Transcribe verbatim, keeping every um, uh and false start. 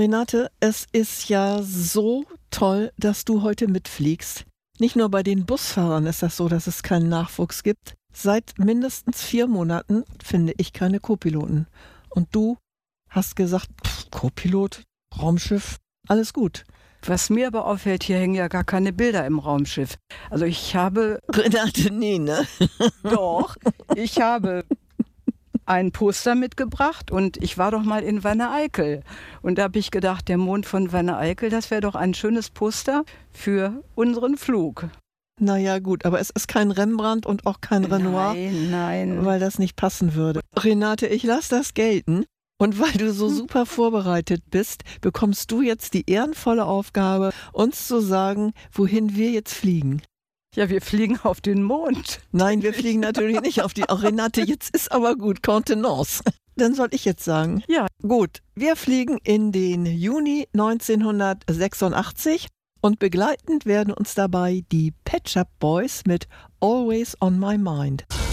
Renate, es ist ja so toll, dass du heute mitfliegst. Nicht nur bei den Busfahrern ist das so, dass es keinen Nachwuchs gibt. Seit mindestens vier Monaten finde ich keine Co-Piloten. Und du hast gesagt, pff, Co-Pilot, Raumschiff, alles gut. Was mir aber auffällt, hier hängen ja gar keine Bilder im Raumschiff. Also ich habe... Renate, nee, ne? Doch, ich habe ein Poster mitgebracht und ich war doch mal in Wanne-Eickel. Und da habe ich gedacht, der Mond von Wanne-Eickel, das wäre doch ein schönes Poster für unseren Flug. Naja, gut, aber es ist kein Rembrandt und auch kein Renoir. Nein, nein. Weil das nicht passen würde. Renate, ich lasse das gelten. Und weil du so super vorbereitet bist, bekommst du jetzt die ehrenvolle Aufgabe, uns zu sagen, wohin wir jetzt fliegen. Ja, wir fliegen auf den Mond. Nein, wir fliegen natürlich nicht auf die... Oh, Renate, jetzt ist aber gut, Contenance. Dann soll ich jetzt sagen. Ja. Gut, wir fliegen in den Juni neunzehnhundertsechsundachtzig und begleitend werden uns dabei die Pet Shop Boys mit Always on My Mind.